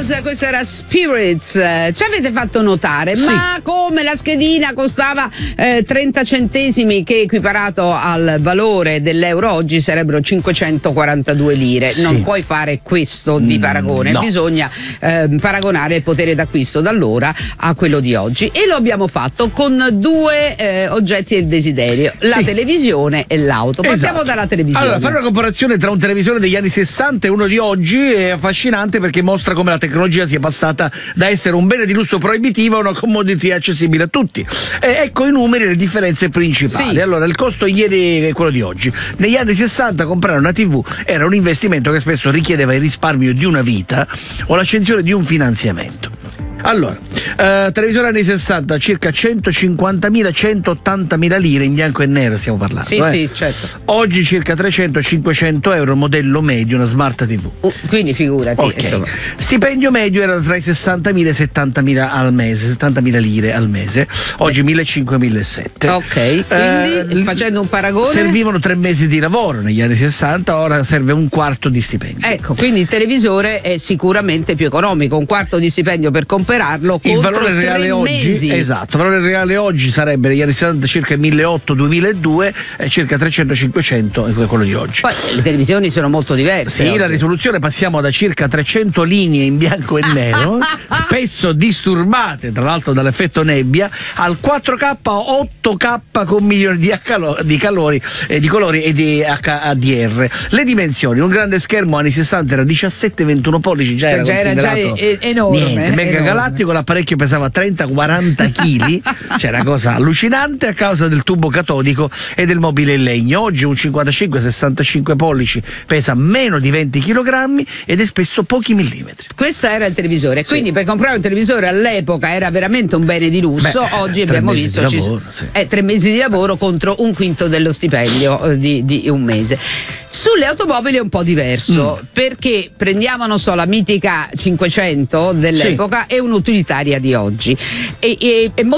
Blues, questa era Spirits. Ci avete fatto notare, sì, ma come la schedina costava 30 centesimi, che equiparato al valore dell'euro oggi sarebbero 542 lire. Sì. Non puoi fare questo di paragone, no. Bisogna paragonare il potere d'acquisto d'allora a quello di oggi, e lo abbiamo fatto con due oggetti del desiderio, la Sì, televisione e l'auto. Partiamo esatto, dalla televisione. Allora, fare una comparazione tra un televisore degli anni 60 e uno di oggi è affascinante, perché mostra come la tecnologia sia passata da essere un bene di lusso proibitivo a una commodity accessibile a tutti. Ecco i numeri e le differenze principali. Sì. Allora, il costo ieri è quello di oggi. Negli anni 60 comprare una TV era un investimento che spesso richiedeva il risparmio di una vita o l'accensione di un finanziamento. Allora, televisore anni 60, circa 150.000-180.000 lire, in bianco e nero stiamo parlando. Sì, sì, certo. Oggi circa 300-500 euro, modello medio, una smart TV. Quindi figurati. Ok. Insomma. Stipendio medio era tra i 60.000 e i 70.000 al mese, 70.000 lire al mese. Oggi 1.500-1.700. Ok, quindi facendo un paragone. Servivano 3 mesi di lavoro negli anni 60, ora serve un quarto di stipendio. Ecco, quindi il televisore è sicuramente più economico, un quarto di stipendio per comprarlo Il contro valore reale 3 oggi, mesi. esatto, il valore reale oggi sarebbe negli anni 60 circa 1.800-2.200 e circa 300-500 quello di oggi. Poi le televisioni sono molto diverse. Sì, oggi. la risoluzione passiamo da circa 300 linee in bianco e nero, spesso disturbate tra l'altro dall'effetto nebbia, al 4K o 8K con milioni di colori e di HDR. Le dimensioni: un grande schermo anni 60 era 17-21 pollici, già era considerato enorme. niente, mega enorme. galattico. L'apparecchio pesava 30-40 kg, c'è una cosa allucinante a causa del tubo catodico e del mobile in legno. Oggi un 55-65 pollici pesa meno di 20 kg ed è spesso pochi millimetri. Questo era il televisore, quindi per comprare un televisore all'epoca era veramente un bene di lusso. Oggi 3 abbiamo mesi visto di lavoro, sì. 3 mesi di lavoro contro un quinto dello stipendio di un mese. Sulle automobili è un po' diverso, perché prendiamo, non so, la mitica 500 dell'epoca e un'utilitaria di oggi, e